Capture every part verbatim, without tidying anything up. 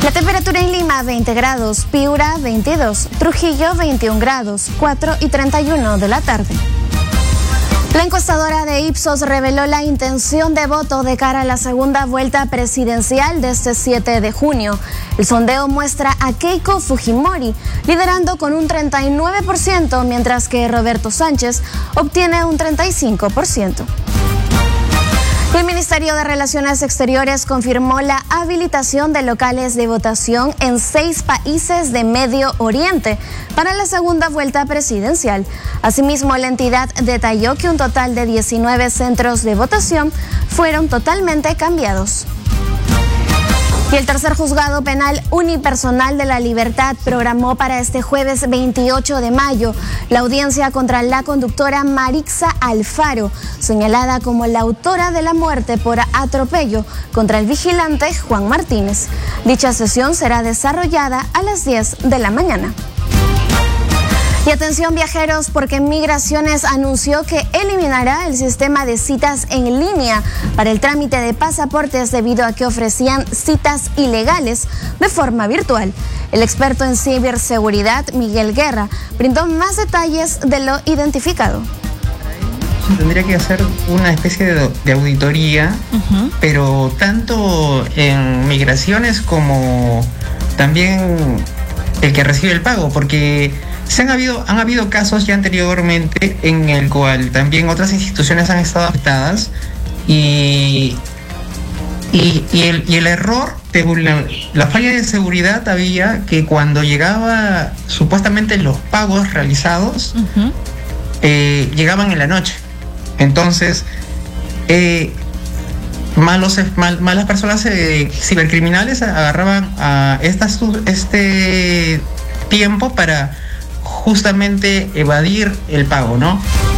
La temperatura en Lima veinte grados, Piura veintidós, Trujillo veintiún grados, cuatro y treinta y uno de la tarde. La encuestadora de Ipsos reveló la intención de voto de cara a la segunda vuelta presidencial de este siete de junio. El sondeo muestra a Keiko Fujimori liderando con un treinta y nueve por ciento, mientras que Roberto Sánchez obtiene un treinta y cinco por ciento. El Ministerio de Relaciones Exteriores confirmó la habilitación de locales de votación en seis países de Medio Oriente para la segunda vuelta presidencial. Asimismo, la entidad detalló que un total de diecinueve centros de votación fueron totalmente cambiados. Y el tercer juzgado penal unipersonal de La Libertad programó para este jueves veintiocho de mayo la audiencia contra la conductora Marixa Alfaro, señalada como la autora de la muerte por atropello contra el vigilante Juan Martínez. Dicha sesión será desarrollada a las diez de la mañana. Y atención viajeros, porque Migraciones anunció que eliminará el sistema de citas en línea para el trámite de pasaportes debido a que ofrecían citas ilegales de forma virtual. El experto en ciberseguridad, Miguel Guerra, brindó más detalles de lo identificado. Se tendría que hacer una especie de, de auditoría, uh-huh. pero tanto en Migraciones como también el que recibe el pago, porque Se han habido, han habido casos ya anteriormente en el cual también otras instituciones han estado afectadas y, y, y, el, y el error, de, la, la falla de seguridad había que cuando llegaba supuestamente los pagos realizados, uh-huh. eh, llegaban en la noche. Entonces, eh, malos, mal, malas personas eh, cibercriminales agarraban a estas, este tiempo para justamente evadir el pago, ¿no?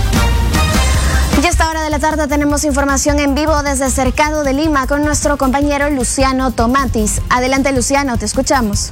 Y a esta hora de la tarde tenemos información en vivo desde Cercado de Lima con nuestro compañero Luciano Tomatis. Adelante, Luciano, te escuchamos.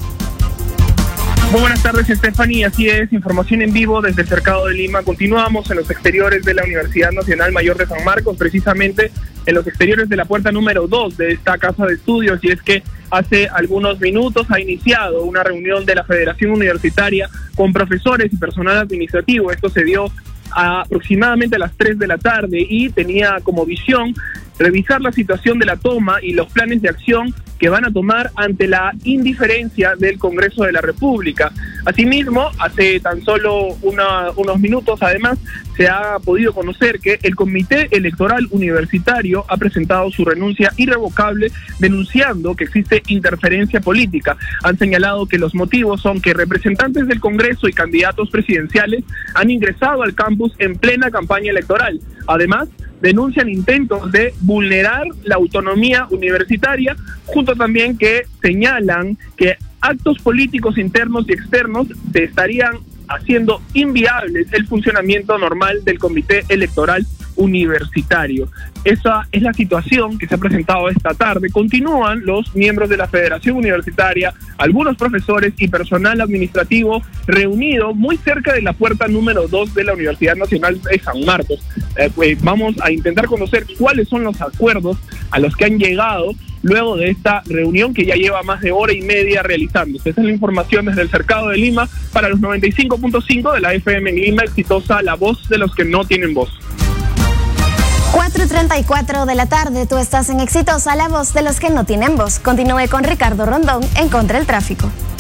Muy buenas tardes, Stephanie. Así es, información en vivo desde el Cercado de Lima. Continuamos en los exteriores de la Universidad Nacional Mayor de San Marcos, precisamente en los exteriores de la puerta número dos de esta casa de estudios, y es que hace algunos minutos ha iniciado una reunión de la Federación Universitaria con profesores y personal administrativo. Esto se dio a aproximadamente a las tres de la tarde y tenía como visión revisar la situación de la toma y los planes de acción que van a tomar ante la indiferencia del Congreso de la República. Asimismo, hace tan solo una, unos minutos, además, se ha podido conocer que el Comité Electoral Universitario ha presentado su renuncia irrevocable denunciando que existe interferencia política. Han señalado que los motivos son que representantes del Congreso y candidatos presidenciales han ingresado al campus en plena campaña electoral. Además, denuncian intentos de vulnerar la autonomía universitaria, junto también que señalan que actos políticos internos y externos se estarían haciendo inviables el funcionamiento normal del Comité Electoral Universitario. Esa es la situación que se ha presentado esta tarde. Continúan los miembros de la Federación Universitaria, algunos profesores y personal administrativo reunido muy cerca de la puerta número dos de la Universidad Nacional de San Marcos. Eh, pues vamos a intentar conocer cuáles son los acuerdos a los que han llegado luego de esta reunión que ya lleva más de hora y media realizándose. Esta es la información desde el Cercado de Lima para los noventa y cinco punto cinco de la F M en Lima, exitosa, la voz de los que no tienen voz. cuatro y treinta y cuatro de la tarde, tú estás en Exitosa, la voz de los que no tienen voz. Continúe con Ricardo Rondón en Contra el Tráfico.